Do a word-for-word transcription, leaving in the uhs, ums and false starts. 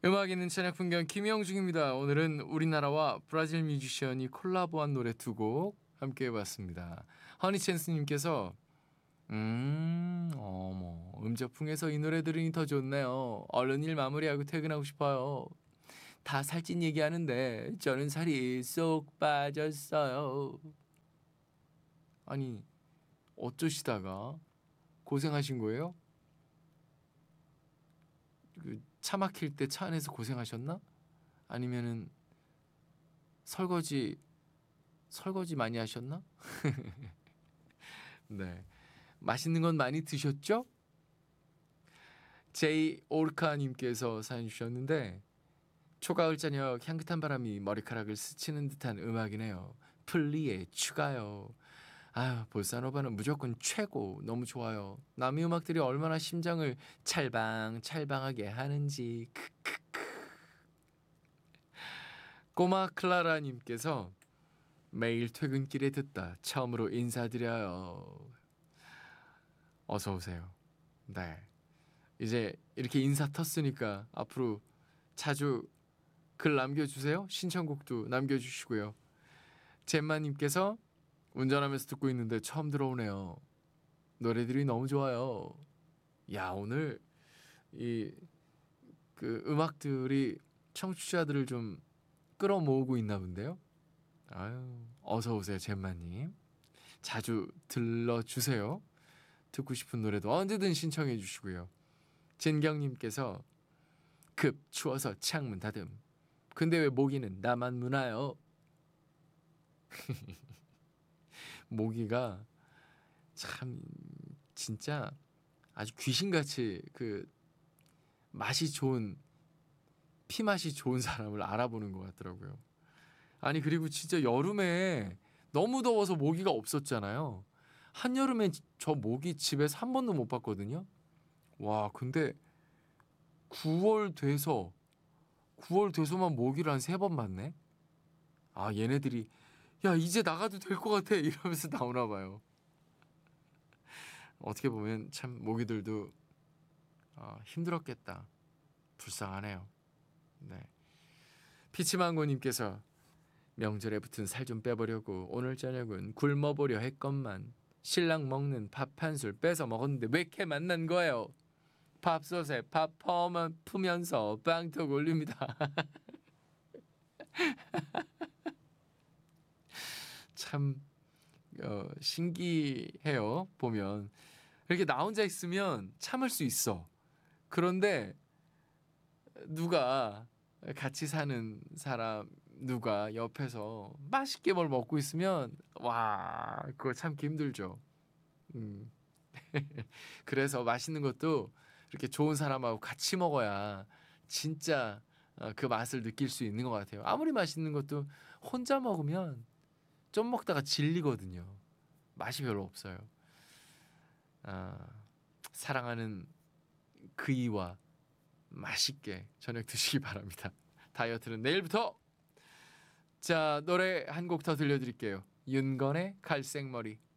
음악 있는 찬양 풍경 김영중입니다. 오늘은 우리나라와 브라질 뮤지션이 콜라보한 노래 두 곡 함께 해봤습니다. 허니챈스님께서 음 어머 음저풍에서 이 노래 들으니 더 좋네요. 얼른 일 마무리하고 퇴근하고 싶어요. 다 살찐 얘기하는데 저는 살이 쏙 빠졌어요. 아니 어쩌시다가 고생하신 거예요? 그 차 막힐 때 차 안에서 고생하셨나? 아니면은 설거지 설거지 많이 하셨나? 네, 맛있는 건 많이 드셨죠? 제이 오르카님께서 사연 주셨는데 초가을 저녁 향긋한 바람이 머리카락을 스치는 듯한 음악이네요. 플리에 추가요. 아유, 보사노바는 무조건 최고. 너무 좋아요. 남의 음악들이 얼마나 심장을 찰방찰방하게 하는지. 크크크. 꼬마 클라라님께서 매일 퇴근길에 듣다 처음으로 인사드려요. 어서 오세요. 네, 이제 이렇게 인사 텄으니까 앞으로 자주 글 남겨주세요. 신청곡도 남겨주시고요. 잼마님께서 운전하면서 듣고 있는데 처음 들어오네요. 노래들이 너무 좋아요. 야, 오늘 이 그 음악들이 청취자들을 좀 끌어모으고 있나 본데요. 아유, 어서 오세요, 잼마님. 자주 들러주세요. 듣고 싶은 노래도 언제든 신청해 주시고요. 진경님께서 급 추워서 창문 닫음. 근데 왜 모기는 나만 무나요? 모기가 참 진짜 아주 귀신같이 그 맛이 좋은 피 맛이 좋은 사람을 알아보는 것 같더라고요. 아니 그리고 진짜 여름에 너무 더워서 모기가 없었잖아요. 한여름에 저 모기 집에서 한 번도 못 봤거든요. 와, 근데 구월 돼서 구월 돼서만 모기를 한 세 번 봤네. 아, 얘네들이 야 이제 나가도 될 것 같아 이러면서 나오나 봐요. 어떻게 보면 참 모기들도 어, 힘들었겠다. 불쌍하네요. 네. 피치망고님께서 명절에 붙은 살 좀 빼보려고 오늘 저녁은 굶어보려 했건만 신랑 먹는 밥 한 술 뺏어 먹었는데 왜 이렇게 만난 거예요? 밥솥에 밥 퍼만 푸면서 빵떡 올립니다. 참 어, 신기해요. 보면 이렇게 나 혼자 있으면 참을 수 있어. 그런데 누가 같이 사는 사람 누가 옆에서 맛있게 뭘 먹고 있으면 와 그거 참기 힘들죠. 음. 그래서 맛있는 것도 이렇게 좋은 사람하고 같이 먹어야 진짜 어, 그 맛을 느낄 수 있는 것 같아요. 아무리 맛있는 것도 혼자 먹으면 좀 먹다가 질리거든요. 맛이 별로 없어요. 아, 사랑하는 그이와 맛있게 저녁 드시기 바랍니다. 다이어트는 내일부터. 자, 노래 한 곡 더 들려드릴게요. 윤건의 갈색머리.